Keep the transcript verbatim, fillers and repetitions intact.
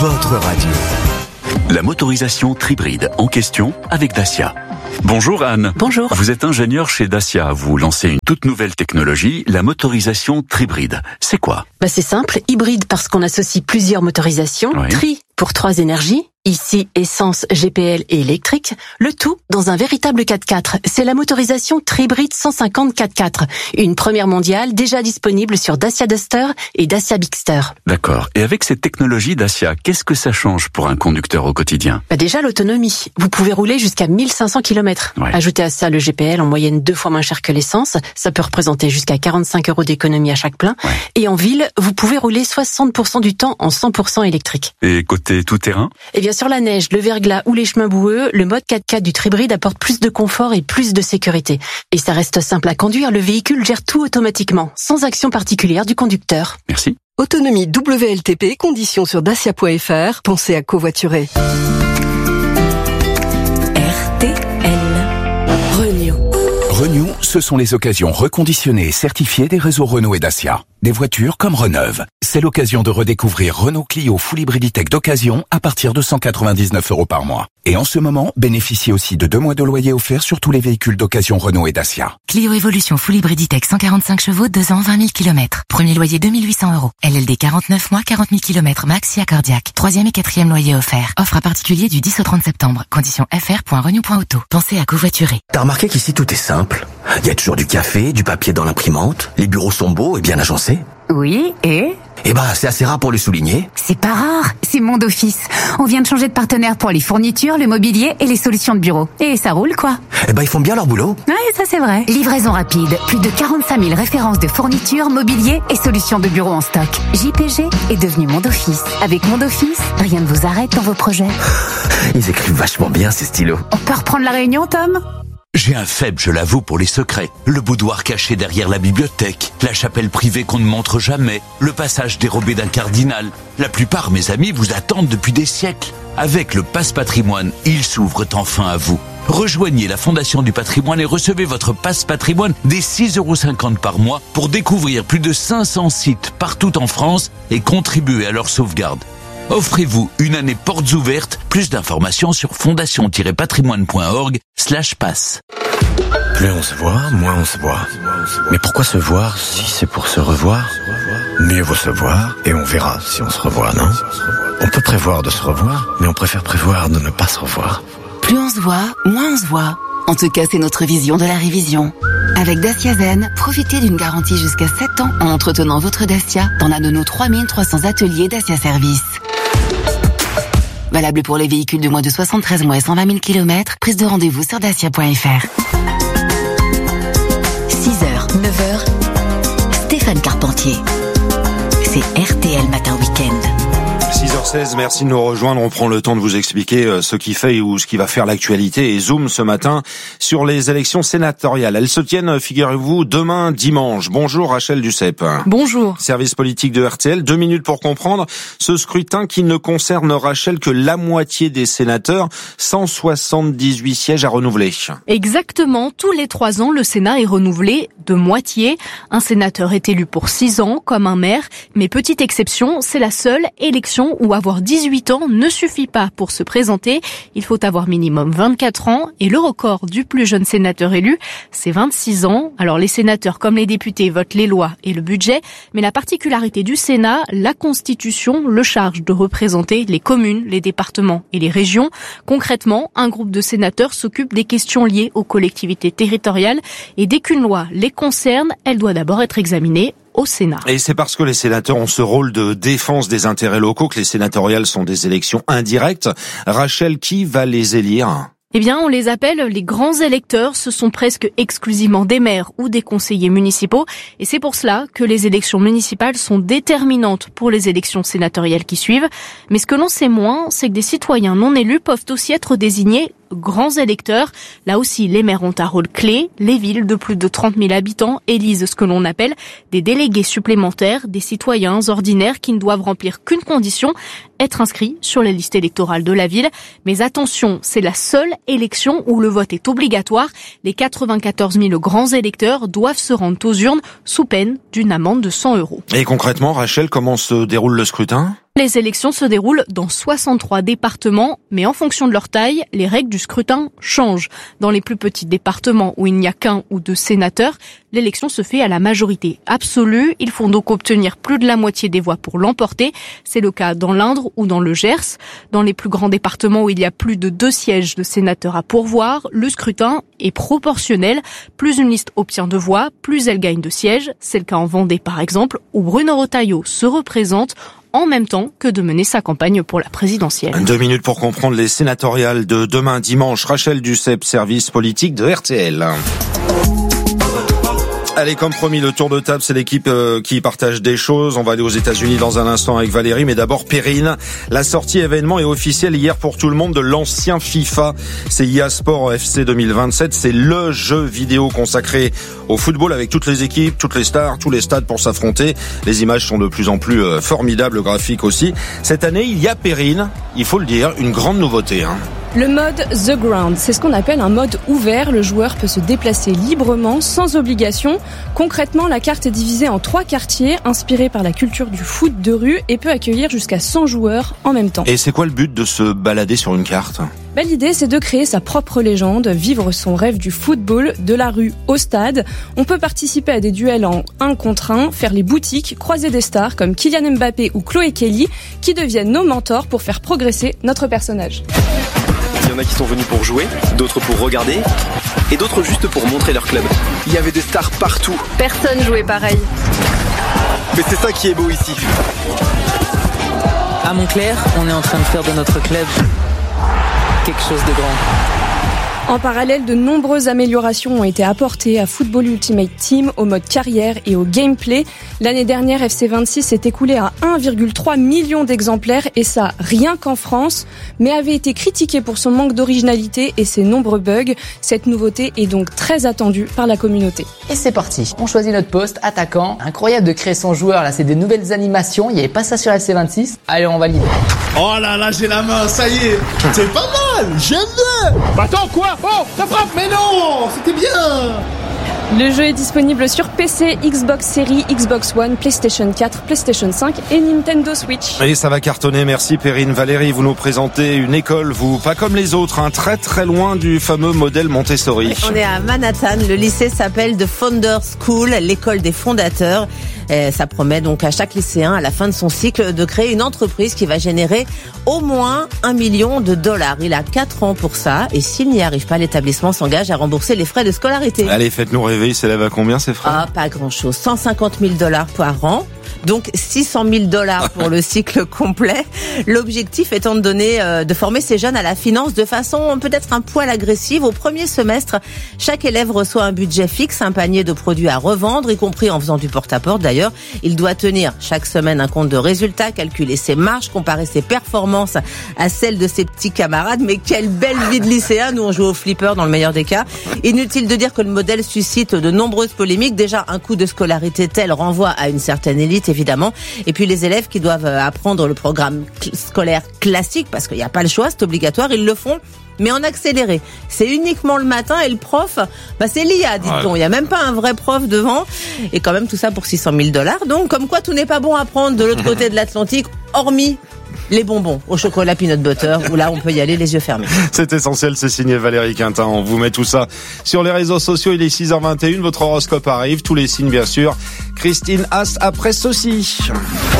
votre radio. La motorisation Tribride en question avec Dacia. Bonjour Anne. Bonjour. Vous êtes ingénieur chez Dacia. Vous lancez une toute nouvelle technologie, la motorisation Tribride. C'est quoi ? Bah c'est simple, hybride parce qu'on associe plusieurs motorisations, Oui. tri pour trois énergies, ici essence, G P L et électrique, le tout dans un véritable quatre-quatre. C'est la motorisation Tribride cent cinquante quatre-quatre, une première mondiale déjà disponible sur Dacia Duster et Dacia Bigster. D'accord. Et avec cette technologie Dacia, qu'est-ce que ça change pour un conducteur au quotidien ? Bah déjà l'autonomie, vous pouvez rouler jusqu'à mille cinq cents kilomètres. Ouais. Ajoutez à ça le G P L en moyenne deux fois moins cher que l'essence, ça peut représenter jusqu'à quarante-cinq euros d'économie à chaque plein. Ouais. Et en ville, vous pouvez rouler soixante pour cent du temps en cent pour cent électrique. Et côté tout-terrain ? Eh bien, sur la neige, le verglas ou les chemins boueux, le mode quatre-quatre du Tribride apporte plus de confort et plus de sécurité. Et ça reste simple à conduire, le véhicule gère tout automatiquement, sans action particulière du conducteur. Merci. Autonomie W L T P, conditions sur dacia point f r. Pensez à covoiturer. R T L. Renew. Renew, ce sont les occasions reconditionnées et certifiées des réseaux Renault et Dacia. Des voitures comme reneuves. C'est l'occasion de redécouvrir Renault Clio Full Hybriditech d'occasion à partir de cent quatre-vingt-dix-neuf euros par mois. Et en ce moment, bénéficiez aussi de deux mois de loyer offerts sur tous les véhicules d'occasion Renault et Dacia. Clio Evolution Full Hybriditech cent quarante-cinq chevaux, deux ans, vingt mille kilomètres. Premier loyer deux mille huit cents euros. L L D quarante-neuf mois, quarante mille kilomètres max, si accordiaque. Troisième et quatrième loyer offert. Offre à particulier du dix au trente septembre. Conditions f r point renew point auto. Pensez à covoiturer. T'as remarqué qu'ici tout est simple. Il y a toujours du café, du papier dans l'imprimante, les bureaux sont beaux et bien agencés. Oui, et Eh ben, c'est assez rare pour le souligner. c'est pas rare, c'est Monde Office. On vient de changer de partenaire pour les fournitures, le mobilier et les solutions de bureau. Et ça roule, quoi. Eh ben, ils font bien leur boulot. Ouais, ça c'est vrai. Livraison rapide, plus de quarante-cinq mille références de fournitures, mobilier et solutions de bureau en stock. J P G est devenu Monde Office. Avec Monde Office, rien ne vous arrête dans vos projets. Ils écrivent vachement bien, ces stylos. On peut reprendre la réunion, Tom ? J'ai un faible, je l'avoue, pour les secrets. Le boudoir caché derrière la bibliothèque, la chapelle privée qu'on ne montre jamais, le passage dérobé d'un cardinal. La plupart, mes amis, vous attendent depuis des siècles. Avec le Passe Patrimoine, ils s'ouvrent enfin à vous. Rejoignez la Fondation du Patrimoine et recevez votre Passe Patrimoine dès six euros cinquante par mois pour découvrir plus de cinq cents sites partout en France et contribuer à leur sauvegarde. Offrez-vous une année portes ouvertes. Plus d'informations sur fondation-patrimoine point org slash passe. Plus on se voit, moins on se voit. Mais pourquoi se voir si c'est pour se revoir ? Mieux vaut se voir et on verra si on se revoit, non ? On peut prévoir de se revoir, mais on préfère prévoir de ne pas se revoir. Plus on se voit, moins on se voit. En tout cas, c'est notre vision de la révision. Avec Dacia Zen, profitez d'une garantie jusqu'à sept ans en entretenant votre Dacia dans l'un de nos trois mille trois cents ateliers Dacia Service. Valable pour les véhicules de moins de soixante-treize mois et cent vingt mille kilomètres. Prise de rendez-vous sur dacia point f r. six heures, neuf heures. Stéphane Carpentier. C'est R T L Matin Week-end. six heures seize, merci de nous rejoindre. On prend le temps de vous expliquer ce qui fait ou ce qui va faire l'actualité. Et zoom ce matin sur les élections sénatoriales. Elles se tiennent, figurez-vous, demain dimanche. Bonjour Rachel Duceppe. Bonjour. Service politique de R T L. Deux minutes pour comprendre ce scrutin qui ne concerne, Rachel, que la moitié des sénateurs. cent soixante-dix-huit sièges à renouveler. Exactement. Tous les trois ans, le Sénat est renouvelé de moitié. Un sénateur est élu pour six ans, comme un maire. Mais petite exception, c'est la seule élection où avoir dix-huit ans ne suffit pas pour se présenter. Il faut avoir minimum vingt-quatre ans et le record du plus jeune sénateur élu, c'est vingt-six ans. Alors les sénateurs comme les députés votent les lois et le budget, mais la particularité du Sénat, la Constitution le charge de représenter les communes, les départements et les régions. Concrètement, un groupe de sénateurs s'occupe des questions liées aux collectivités territoriales et dès qu'une loi les concerne, elle doit d'abord être examinée au Sénat. Et c'est parce que les sénateurs ont ce rôle de défense des intérêts locaux que les sénatoriales sont des élections indirectes. Rachel, qui va les élire ? Eh bien, on les appelle les grands électeurs. Ce sont presque exclusivement des maires ou des conseillers municipaux. Et c'est pour cela que les élections municipales sont déterminantes pour les élections sénatoriales qui suivent. Mais ce que l'on sait moins, c'est que des citoyens non élus peuvent aussi être désignés grands électeurs. Là aussi, les maires ont un rôle clé. Les villes de plus de trente mille habitants élisent ce que l'on appelle des délégués supplémentaires, des citoyens ordinaires qui ne doivent remplir qu'une condition, être inscrits sur les listes électorales de la ville. Mais attention, c'est la seule élection où le vote est obligatoire. Les quatre-vingt-quatorze mille grands électeurs doivent se rendre aux urnes sous peine d'une amende de cent euros. Et concrètement, Rachel, comment se déroule le scrutin ? Les élections se déroulent dans soixante-trois départements, mais en fonction de leur taille, les règles du scrutin changent. Dans les plus petits départements où il n'y a qu'un ou deux sénateurs, l'élection se fait à la majorité absolue. Il faut donc obtenir plus de la moitié des voix pour l'emporter. C'est le cas dans l'Indre ou dans le Gers. Dans les plus grands départements où il y a plus de deux sièges de sénateurs à pourvoir, le scrutin est proportionnel. Plus une liste obtient de voix, plus elle gagne de sièges. C'est le cas en Vendée par exemple, où Bruno Retailleau se représente en même temps que de mener sa campagne pour la présidentielle. Deux minutes pour comprendre les sénatoriales de demain dimanche. Rachel Duceppe, service politique de R T L. Allez, comme promis, le tour de table, c'est l'équipe euh, qui partage des choses. On va aller aux États-Unis dans un instant avec Valérie, mais d'abord Perrine. La sortie événement est officielle hier pour tout le monde de l'ancien FIFA. C'est I A Sport F C deux mille vingt-sept. C'est le jeu vidéo consacré au football avec toutes les équipes, toutes les stars, tous les stades pour s'affronter. Les images sont de plus en plus euh, formidables, le graphique aussi. Cette année, il y a Perrine, il faut le dire, une grande nouveauté, hein. Le mode The Ground, c'est ce qu'on appelle un mode ouvert. Le joueur peut se déplacer librement, sans obligation. Concrètement, la carte est divisée en trois quartiers, inspirés par la culture du foot de rue, et peut accueillir jusqu'à cent joueurs en même temps. Et c'est quoi le but de se balader sur une carte ? Ben, l'idée, c'est de créer sa propre légende, vivre son rêve du football, de la rue au stade. On peut participer à des duels en un contre un, faire les boutiques, croiser des stars comme Kylian Mbappé ou Chloé Kelly, qui deviennent nos mentors pour faire progresser notre personnage. Il y en a qui sont venus pour jouer, d'autres pour regarder, et d'autres juste pour montrer leur club. Il y avait des stars partout. Personne jouait pareil. Mais c'est ça qui est beau ici. À Montclair, on est en train de faire de notre club quelque chose de grand. En parallèle, de nombreuses améliorations ont été apportées à Football Ultimate Team, au mode carrière et au gameplay. L'année dernière, F C vingt-six s'est écoulé à un virgule trois million d'exemplaires, et ça rien qu'en France, mais avait été critiqué pour son manque d'originalité et ses nombreux bugs. Cette nouveauté est donc très attendue par la communauté. Et c'est parti, on choisit notre poste, attaquant. Incroyable de créer son joueur, là c'est des nouvelles animations, il n'y avait pas ça sur F C vingt-six. Allez, on valide. Oh là là, j'ai la main, ça y est, c'est pas mal, j'aime bien. Bah attends, quoi? Oh, ça frappe, mais non, c'était bien. Le jeu est disponible sur P C, Xbox Series, Xbox One, PlayStation quatre, PlayStation cinq et Nintendo Switch. Et ça va cartonner, merci Perrine. Valérie, vous nous présentez une école, vous, pas comme les autres, hein, très très loin du fameux modèle Montessori. Oui, on est à Manhattan, le lycée s'appelle The Founders School, l'école des fondateurs. Et ça promet donc à chaque lycéen, à la fin de son cycle, de créer une entreprise qui va générer au moins un million de dollars. Il a quatre ans pour ça, et s'il n'y arrive pas, l'établissement s'engage à rembourser les frais de scolarité. Allez, faites-nous rêver, il s'élève à combien ces frais? Ah, pas grand-chose, cent cinquante mille dollars par an. Donc six cent mille dollars pour le cycle complet. L'objectif étant de donner, euh, de former ces jeunes à la finance de façon peut-être un poil agressive. Au premier semestre, chaque élève reçoit un budget fixe, un panier de produits à revendre, y compris en faisant du porte-à-porte d'ailleurs. Il doit tenir chaque semaine un compte de résultats, calculer ses marges, comparer ses performances à celles de ses petits camarades. Mais quelle belle vie de lycéen. Nous on joue au flipper dans le meilleur des cas. Inutile de dire que le modèle suscite de nombreuses polémiques. Déjà, un coût de scolarité tel renvoie à une certaine élite, évidemment. Et puis les élèves qui doivent apprendre le programme scolaire classique, parce qu'il n'y a pas le choix, c'est obligatoire, ils le font, mais en accéléré. C'est uniquement le matin, et le prof, bah c'est l'I A, dit-on. Ouais. Il n'y a même pas un vrai prof devant. Et quand même tout ça pour six cent mille dollars. Donc comme quoi tout n'est pas bon à prendre de l'autre côté de l'Atlantique, hormis les bonbons au chocolat peanut butter, où là on peut y aller les yeux fermés. C'est essentiel, c'est signé Valérie Quintin. On vous met tout ça sur les réseaux sociaux. Il est six heures vingt et une, votre horoscope arrive, tous les signes bien sûr. Christine Haas après ceci.